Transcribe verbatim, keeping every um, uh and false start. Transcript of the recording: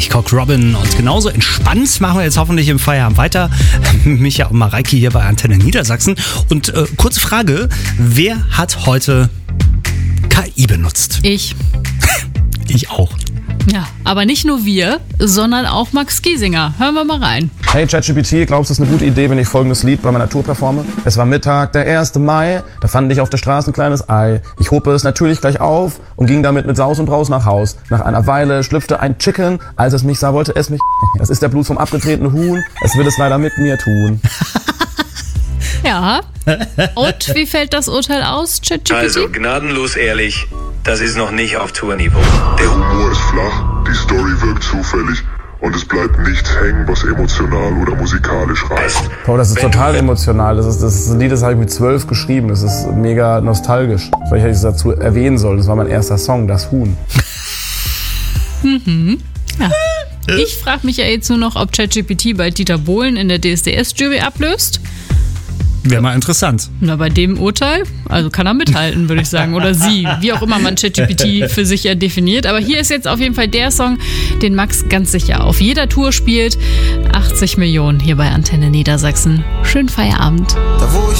Frankie Cock Robin. Und genauso entspannt machen wir jetzt hoffentlich im Feierabend weiter. Micha und Mareike hier bei Antenne Niedersachsen. Und äh, kurze Frage, wer hat heute K I benutzt? Ich. Ich auch. Ja, aber nicht nur wir, sondern auch Max Giesinger. Hören wir mal rein. Hey ChatGPT, glaubst du, es ist eine gute Idee, wenn ich folgendes Lied bei meiner Tour performe? Es war Mittag, der erste Mai, da fand ich auf der Straße ein kleines Ei. Ich hob es natürlich gleich auf und ging damit mit Saus und Braus nach Haus. Nach einer Weile schlüpfte ein Chicken, als es mich sah, wollte es mich. Das ist der Blut vom abgetretenen Huhn, es wird es leider mit mir tun. Ja. Und wie fällt das Urteil aus, ChatGPT? Also, gnadenlos ehrlich, das ist noch nicht auf Tourniveau. Der Humor ist flach, die Story wirkt zufällig und es bleibt nichts hängen, was emotional oder musikalisch reißt. Boah, das ist total emotional. Das ist, das ist ein Lied, das habe ich mit zwölf geschrieben. Das ist mega nostalgisch. Vielleicht hätte ich es dazu erwähnen sollen. Das war mein erster Song, Das Huhn. Mhm. Ja. Ich frage mich ja jetzt nur noch, ob ChatGPT bald Dieter Bohlen in der D S D S-Jury ablöst. Wäre mal interessant. Na, bei dem Urteil, also kann er mithalten, würde ich sagen. Oder sie, wie auch immer man ChatGPT für sich ja definiert. Aber hier ist jetzt auf jeden Fall der Song, den Max ganz sicher auf jeder Tour spielt. achtzig Millionen hier bei Antenne Niedersachsen. Schönen Feierabend.